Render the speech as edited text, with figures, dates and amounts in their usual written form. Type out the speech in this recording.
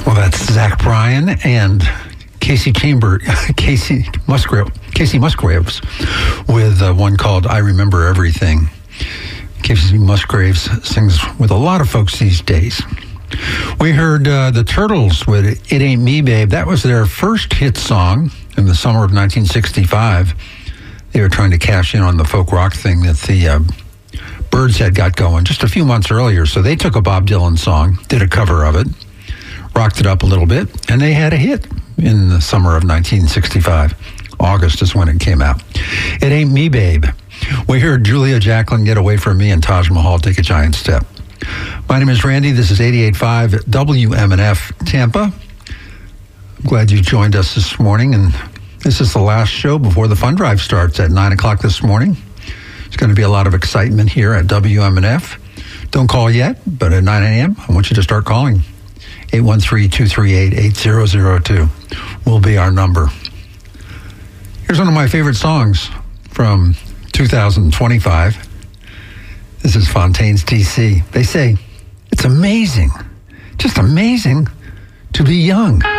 Well, that's Zach Bryan and Casey Musgraves with one called I Remember Everything. Casey Musgraves sings with a lot of folks these days. We heard the Turtles with It Ain't Me, Babe. That was their first hit song in the summer of 1965. They were trying to cash in on the folk rock thing that the Byrds had got going just a few months earlier. So they took a Bob Dylan song, did a cover of it, rocked it up a little bit, and they had a hit in the summer of 1965. August is when it came out. It Ain't Me, Babe. We heard Julia Jacklin, Get Away From Me, and Taj Mahal, Take a Giant Step. My name is Randy. This is 88.5 WMNF Tampa. I'm glad you joined us this morning, and this is the last show before the fund drive starts at 9 o'clock this morning. There's going to be a lot of excitement here at WMNF. Don't call yet, but at 9 a.m., I want you to start calling. 813-238-8002 will be our number. Here's one of my favorite songs from 2025. This is Fontaines DC. They say, it's amazing, just amazing to be young.